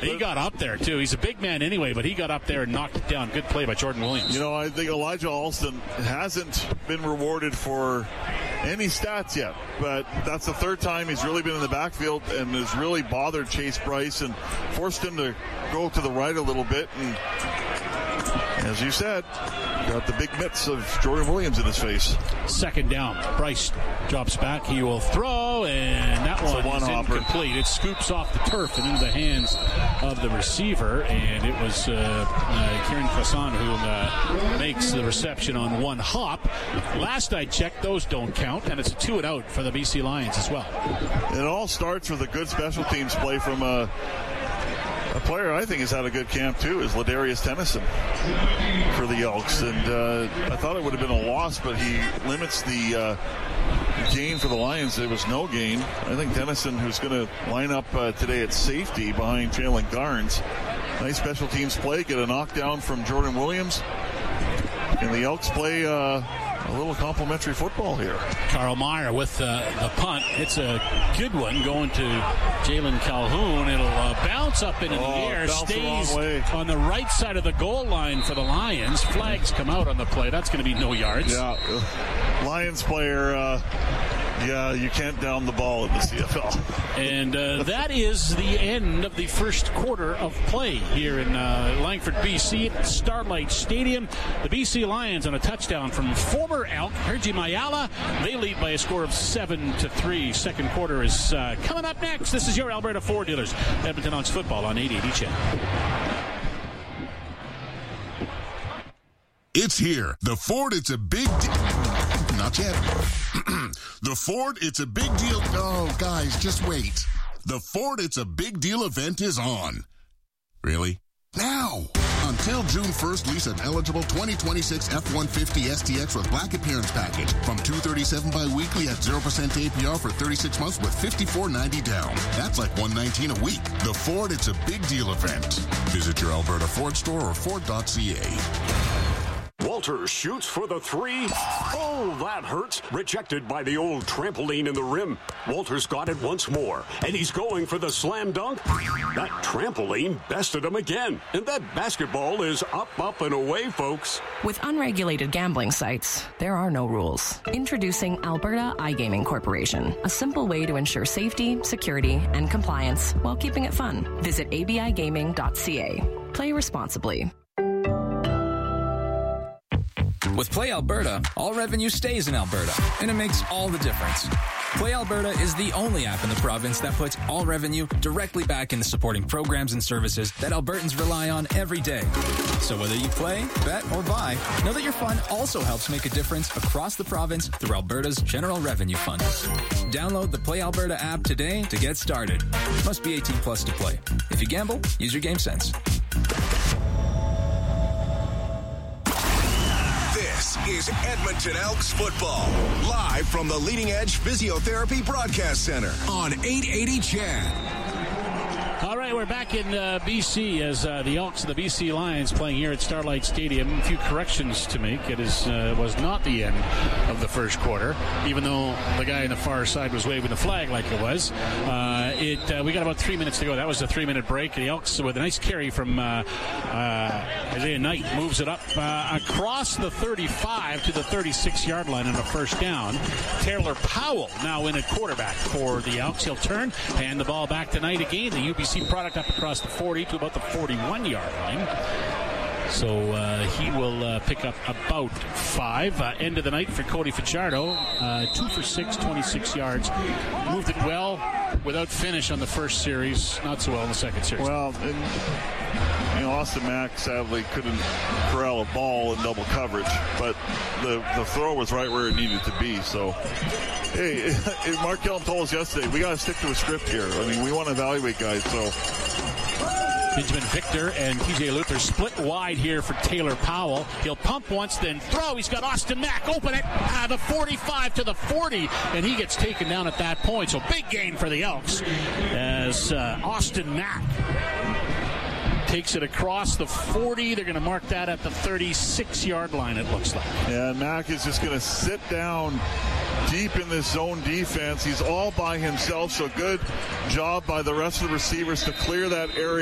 He got up there, too. He's a big man anyway, but he got up there and knocked it down. Good play by Jordan Williams. I think Elijah Alston hasn't been rewarded for any stats yet, but that's the third time he's really been in the backfield and has really bothered Chase Bryce and forced him to go to the right a little bit. And as you said, got the big mitts of Jordan Williams in his face. Second down. Bryce drops back. He will throw, and that one is incomplete. It scoops off the turf and into the hands of the receiver, and it was Kieran Croissant who makes the reception on one hop. Last I checked, those don't count, and it's a 2-and-out for the BC Lions as well. It all starts with a good special teams play from a player I think has had a good camp too, is Ladarius Tennyson for the Elks. And I thought it would have been a loss, but he limits the gain for the Lions. It was no gain. I think Tennyson, who's going to line up today at safety behind Jalen Garnes. Nice special teams play. Get a knockdown from Jordan Williams. And the Elks play a little complimentary football here. Carl Meyer with the punt. It's a good one going to Jalen Calhoun. It'll bounce up into the air. Stays on the right side of the goal line for the Lions. Flags come out on the play. That's going to be no yards. Yeah, Lions player... you can't down the ball in the CFL. And that is the end of the first quarter of play here in Langford, BC at Starlight Stadium. The BC Lions on a touchdown from former Elk Herji Mayala. They lead by a score of 7-3. Second quarter is coming up next. This is your Alberta Ford Dealers. Edmonton Elks football on 880 CHED. It's here. The Ford, it's a big Not yet. The Ford, it's a big deal. Oh, guys, just wait. The Ford, it's a big deal event is on. Really? Now! Until June 1st, lease an eligible 2026 F-150 STX with black appearance package from $237 bi-weekly at 0% APR for 36 months with $54.90 down. That's like $119 a week. The Ford, it's a big deal event. Visit your Alberta Ford store or Ford.ca. Walter shoots for the three. Oh, that hurts. Rejected by the old trampoline in the rim. Walter's got it once more, and he's going for the slam dunk. That trampoline bested him again, and that basketball is up, and away, folks. With unregulated gambling sites, there are no rules. Introducing Alberta iGaming Corporation, a simple way to ensure safety, security, and compliance while keeping it fun. Visit abigaming.ca. Play responsibly. With Play Alberta, all revenue stays in Alberta, and it makes all the difference. Play Alberta is the only app in the province that puts all revenue directly back into supporting programs and services that Albertans rely on every day. So whether you play, bet, or buy, know that your fund also helps make a difference across the province through Alberta's General Revenue Fund. Download the Play Alberta app today to get started. Must be 18 plus to play. If you gamble, use your game sense. Is Edmonton Elks football, live from the Leading Edge Physiotherapy Broadcast Center on 880 CHED. All right, we're back in BC as the Elks and the BC Lions playing here at Starlight Stadium. A few corrections to make. It was not the end of the first quarter, even though the guy on the far side was waving the flag like it was. We got about 3 minutes to go. That was a 3-minute break. The Elks, with a nice carry from Isaiah Knight, moves it up across the 35 to the 36-yard line on a first down. Taylor Powell now in at quarterback for the Elks. He'll turn, hand the ball back to Knight again. The UBC product up across the 40 to about the 41-yard line. So he will pick up about 5. End of the night for Cody Fajardo. 2 for 6, 26 yards. Moved it well without finish on the first series. Not so well in the second series. Well, Austin Mack sadly couldn't corral a ball in double coverage, but the throw was right where it needed to be. So, hey, Mark Kellum told us yesterday, we got to stick to a script here. I mean, we want to evaluate guys, so... Benjamin Victor and TJ Luther split wide here for Taylor Powell. He'll pump once, then throw. He's got Austin Mack open it, the 45 to the 40, and he gets taken down at that point. So big gain for the Elks as Austin Mack takes it across the 40. They're going to mark that at the 36-yard line, it looks like. Yeah, Mack is just going to sit down deep in this zone defense. He's all by himself, so good job by the rest of the receivers to clear that area.